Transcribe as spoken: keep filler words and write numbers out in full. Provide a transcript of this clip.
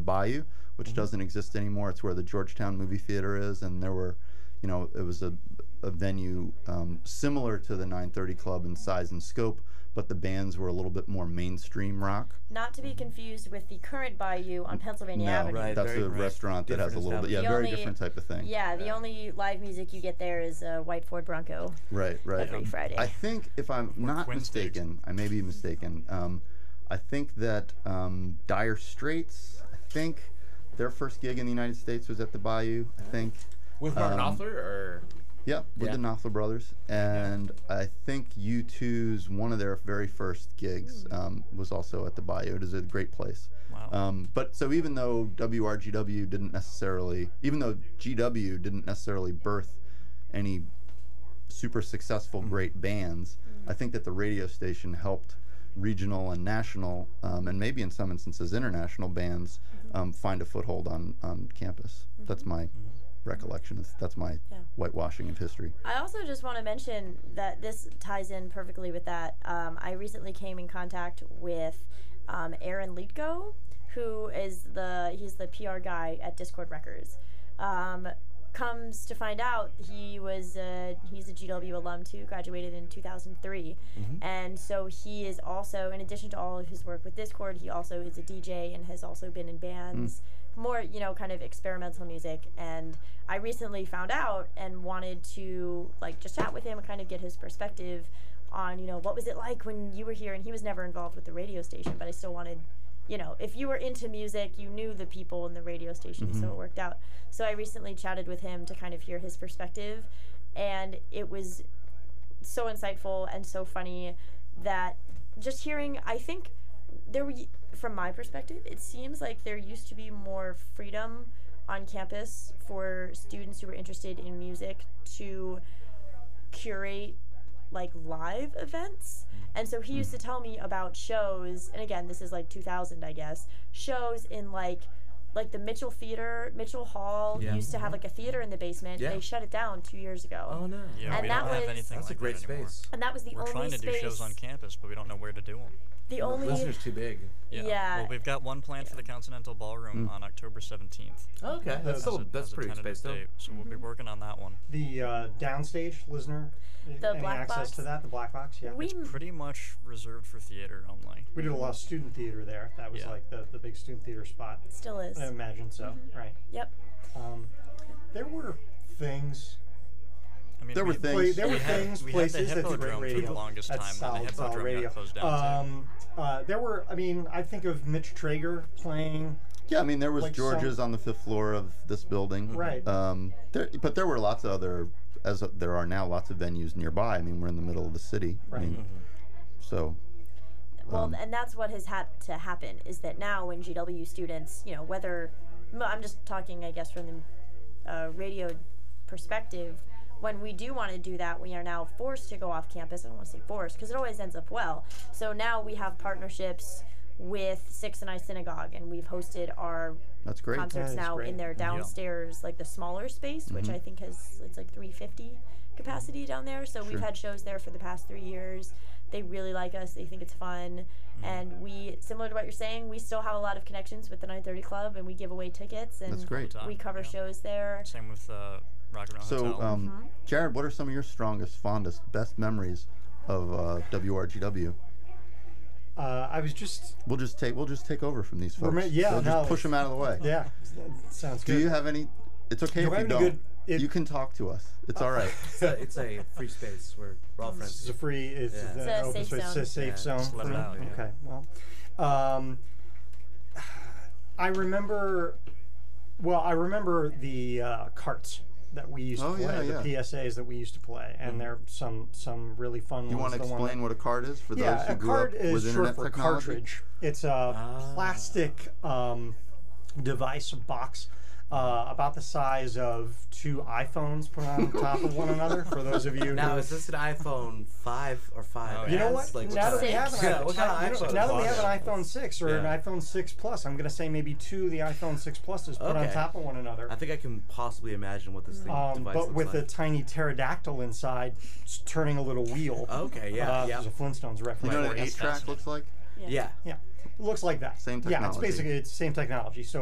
Bayou, which mm-hmm. doesn't exist anymore. It's where the Georgetown Movie Theater is, and there were, you know, it was a, a venue um, similar to the nine thirty Club in size and scope, but the bands were a little bit more mainstream rock. Not to be confused with the current Bayou on Pennsylvania no, Avenue. Right, that's a right. restaurant that different has a little bit, yeah, the very only, different type of thing. Yeah, the yeah. only live music you get there is a white Ford Bronco. Right, right. Every Friday. I think, if I'm not Quinn mistaken, State. I may be mistaken, um, I think that um, Dire Straits, I think their first gig in the United States was at the Bayou, I think. With Mark um, Knopfler, or? Yeah, with yeah. the Knopfler brothers. And yeah. I think U two's, one of their very first gigs um, was also at the Bayou. It is a great place. Wow. Um, but so even though W R G W didn't necessarily, even though G W didn't necessarily birth any super successful, mm-hmm. great bands, mm-hmm. I think that the radio station helped regional and national, um, and maybe in some instances international bands mm-hmm. um, find a foothold on, on campus. Mm-hmm. That's my mm-hmm. recollection. Is that's my yeah. whitewashing of history. I also just want to mention that this ties in perfectly with that. Um, I recently came in contact with um, Aaron Leitko, who is the he's the P R guy at Discord Records. Um, comes to find out he was uh, he's a G W alum too, graduated in two thousand three, mm-hmm. and so he is also, in addition to all of his work with Discord, he also is a D J and has also been in bands. Mm. More, you know, kind of experimental music. And I recently found out and wanted to like just chat with him and kind of get his perspective on, you know, what was it like when you were here. And he was never involved with the radio station, but I still wanted, you know, if you were into music, you knew the people in the radio station, mm-hmm. so it worked out. So I recently chatted with him to kind of hear his perspective, and it was so insightful and so funny that just hearing, I think there were, from my perspective, it seems like there used to be more freedom on campus for students who were interested in music to curate like live events. And so he used to tell me about shows, and again, this is like two thousand, I guess, shows in like like the Mitchell Theater, Mitchell Hall yeah. used to have like a theater in the basement. Yeah. They shut it down two years ago. Oh no! Yeah, and we that don't was, have anything That's like a great that space. And that was the We're only trying to space. do shows on campus, but we don't know where to do them. The only listener's too big. Yeah. yeah. Well, we've got one planned for the Continental Ballroom mm. on October seventeenth. Oh, okay, that's still a, that's pretty space though. So mm-hmm. we'll be working on that one. The uh, downstage, listener. The any black access box? to that? The black box, yeah. We It's pretty much reserved for theater only. We did a lot of student theater there. That was yeah. like the, the big student theater spot. It still is. I imagine so, mm-hmm. right. Yep. Um, there were things... I mean, there we, were things. Play, there we were had, things, we places had the that did great Hippodrome radio. for the longest That's time, solid, and the solid Hippodrome radio. got closed down um, uh, there were, I mean, I think of Mitch Traeger playing... Yeah, I mean, there was like George's some, on the fifth floor of this building. Right. Um, there, but there were lots of other, as a, there are now, lots of venues nearby. I mean, we're in the middle of the city. Right. I mean, mm-hmm. So. Well, um, and that's what has had to happen, is that now when G W students, you know, whether, I'm just talking, I guess, from the uh, radio perspective, when we do want to do that, we are now forced to go off campus. I don't want to say forced, because it always ends up well. So now we have partnerships with Six and I Synagogue, and we've hosted our That's great. concerts That is now great. in their downstairs, yeah. like the smaller space, which Mm-hmm. I think has, it's like three fifty capacity down there. So Sure. we've had shows there for the past three years. They really like us. They think it's fun. Mm-hmm. And we, similar to what you're saying, we still have a lot of connections with the nine thirty Club, and we give away tickets, and That's great. we cover yeah. shows there. Same with uh, Rock and Roll So, Hotel. um, Mm-hmm. Jared, what are some of your strongest, fondest, best memories of uh, W R G W? Uh, I was just... We'll just take we'll just take over from these folks. Remi- yeah, so no, just push them out of the way. Yeah, sounds good. Do you have any? It's okay Do if I you have don't. any good- it- you can talk to us. It's all right. It's a, it's a free space where we're all This friends. is a free, it's, Yeah. an It's a open safe space, zone. It's a safe Yeah, zone. just let for it me? out, yeah. Okay, well, um, I remember, well, I remember the uh, carts that we used to Oh, play, yeah, the yeah. P S As that we used to play, and there are some some really fun You ones. want to The one explain that- what a card is for yeah, those who a grew cart up is with short internet for technology? cartridge. It's a Ah. plastic um, device, a box, uh, about the size of two iPhones put on top of one another. For those of you Now, who is this an iPhone five or five? Oh, You know S? what? Like, now that we Six. have an Yeah, iPhone, what kind of you know, iPhone now that we was have an it? iPhone six or Yeah. an iPhone six Plus, I'm going to say maybe two of the iPhone six Pluses put on Okay. top of one another. I think I can possibly imagine what this thing Um, device but looks with like. a tiny pterodactyl inside, s- turning a little wheel. Okay, yeah, uh, yeah. There's a Flintstones You reference. know what for an you. eight track looks like? Yeah. Yeah, it looks like that. Same Yeah, it's technology. basically it's same technology. So